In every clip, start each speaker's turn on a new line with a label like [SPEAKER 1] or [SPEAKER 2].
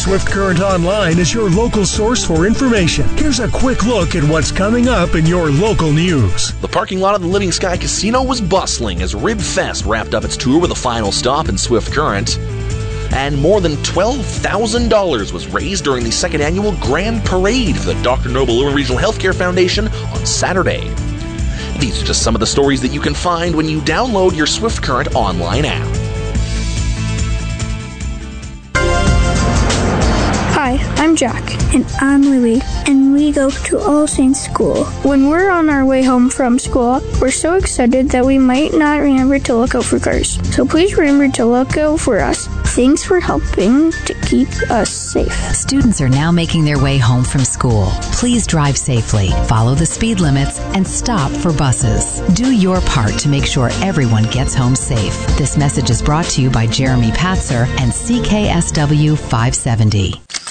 [SPEAKER 1] Swift Current Online is your local source for information. Here's a quick look at what's coming up in your local news.
[SPEAKER 2] The parking lot of the Living Sky Casino was bustling as Rib Fest wrapped up its tour with a final stop in Swift Current. And more than $12,000 was raised during the second annual Grand Parade for the Dr. Noble Lewin Regional Healthcare Foundation on Saturday. These are just some of the stories that you can find when you download your Swift Current online app.
[SPEAKER 3] Hi, I'm Jack. And I'm Louie. And we go to All Saints School. When we're on our way home from school, we're so excited that we might not remember to look out for cars. So please remember to look out for us. Thanks for helping to keep us safe.
[SPEAKER 4] Students are now making their way home from school. Please drive safely, follow the speed limits, and stop for buses. Do your part to make sure everyone gets home safe. This message is brought to you by Jeremy Patzer and CKSW 570.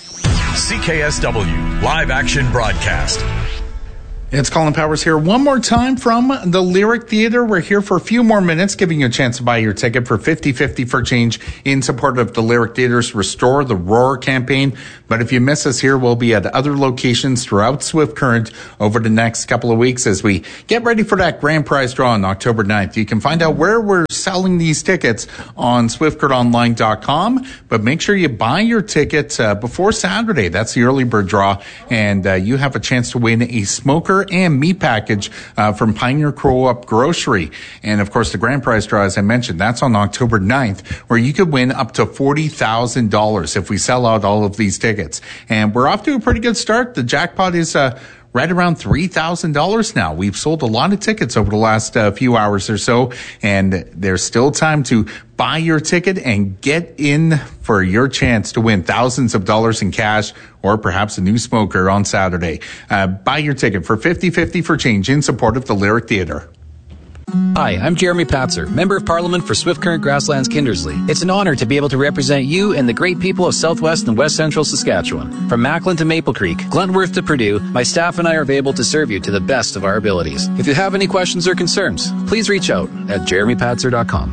[SPEAKER 5] CKSW Live Action Broadcast.
[SPEAKER 6] It's Colin Powers here one more time from the Lyric Theatre. We're here for a few more minutes, giving you a chance to buy your ticket for 50/50 for change in support of the Lyric Theatre's Restore the Roar campaign. But if you miss us here, we'll be at other locations throughout Swift Current over the next couple of weeks as we get ready for that grand prize draw on October 9th. You can find out where we're selling these tickets on swiftcurrentonline.com, but make sure you buy your tickets before Saturday. That's the early bird draw, and you have a chance to win a smoker and meat package from Pioneer Co-op Grocery. And of course, the grand prize draw, as I mentioned, that's on October 9th, where you could win up to $40,000 if we sell out all of these tickets. And we're off to a pretty good start. The jackpot is right around $3,000 now. We've sold a lot of tickets over the last few hours or so, and there's still time to buy your ticket and get in for your chance to win thousands of dollars in cash or perhaps a new smoker on Saturday. Buy your ticket for 50/50 for change in support of the Lyric Theatre.
[SPEAKER 7] Hi, I'm Jeremy Patzer, Member of Parliament for Swift Current Grasslands Kindersley. It's an honor to be able to represent you and the great people of Southwest and West Central Saskatchewan. From Macklin to Maple Creek, Glenworth to Purdue, my staff and I are able to serve you to the best of our abilities. If you have any questions or concerns, please reach out at jeremypatzer.com.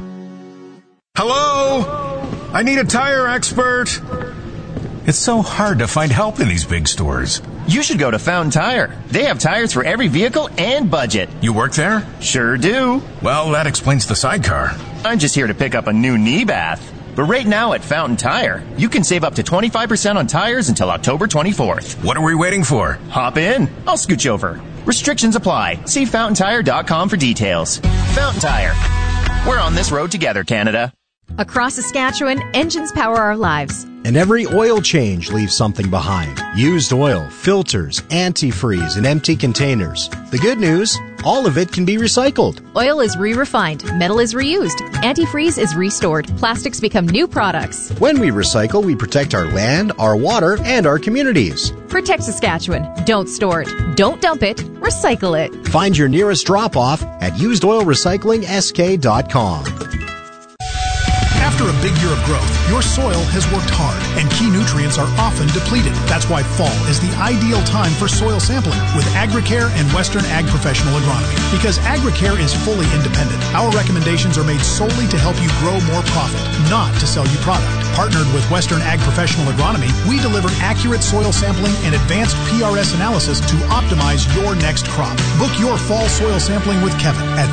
[SPEAKER 5] Hello? I need a tire expert. It's so hard to find help in these big stores.
[SPEAKER 8] You should go to Fountain Tire. They have tires for every vehicle and budget.
[SPEAKER 5] You work there?
[SPEAKER 8] Sure do.
[SPEAKER 5] Well, that explains the sidecar.
[SPEAKER 8] I'm just here to pick up a new knee bath. But right now at Fountain Tire, you can save up to 25% on tires until October 24th.
[SPEAKER 5] What are we waiting for?
[SPEAKER 8] Hop in. I'll scooch over. Restrictions apply. See fountaintire.com for details. Fountain Tire. We're on this road together, Canada.
[SPEAKER 9] Across Saskatchewan, engines power our lives.
[SPEAKER 10] And every oil change leaves something behind. Used oil, filters, antifreeze, and empty containers. The good news, all of it can be recycled.
[SPEAKER 9] Oil is re-refined, metal is reused, antifreeze is restored, plastics become new products.
[SPEAKER 10] When we recycle, we protect our land, our water, and our communities.
[SPEAKER 9] Protect Saskatchewan. Don't store it. Don't dump it. Recycle it.
[SPEAKER 10] Find your nearest drop-off at usedoilrecyclingsk.com.
[SPEAKER 11] After a big year of growth, your soil has worked hard and key nutrients are often depleted. That's why fall is the ideal time for soil sampling with Agricare and Western Ag Professional Agronomy. Because Agricare is fully independent, our recommendations are made solely to help you grow more profit, not to sell you product. Partnered with Western Ag Professional Agronomy, we deliver accurate soil sampling and advanced PRS analysis to optimize your next crop. Book your fall soil sampling with Kevin at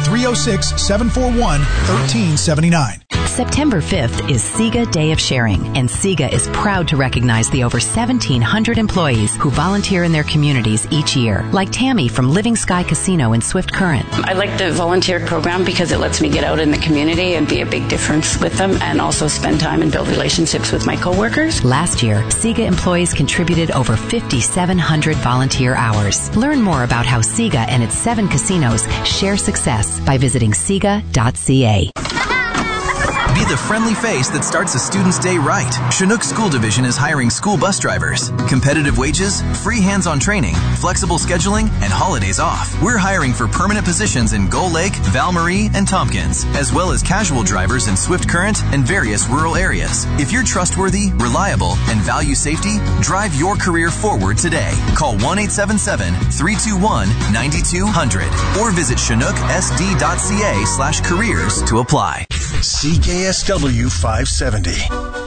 [SPEAKER 11] 306-741-1379.
[SPEAKER 4] September 5th is SIGA Day of Sharing, and SIGA is proud to recognize the over 1,700 employees who volunteer in their communities each year, like Tammy from Living Sky Casino in Swift Current.
[SPEAKER 12] I like the volunteer program because it lets me get out in the community and be a big difference with them and also spend time and build relationships with my coworkers.
[SPEAKER 4] Last year, SIGA employees contributed over 5,700 volunteer hours. Learn more about how SIGA and its 7 casinos share success by visiting siga.ca.
[SPEAKER 13] Be the friendly face that starts a student's day right. Chinook School Division is hiring school bus drivers. Competitive wages, free hands-on training, flexible scheduling, and holidays off. We're hiring for permanent positions in Gull Lake, Val-Marie, and Tompkins, as well as casual drivers in Swift Current and various rural areas. If you're trustworthy, reliable, and value safety, drive your career forward today. Call 1-877-321-9200 or visit ChinookSD.ca/careers to apply.
[SPEAKER 5] CKSW 570.